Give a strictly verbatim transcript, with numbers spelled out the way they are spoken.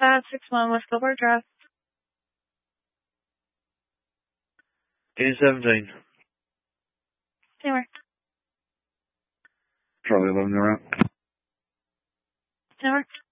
five six one West Gilbert Drive. Eight seventeen. Anywhere. Charlie eleven around. Anywhere.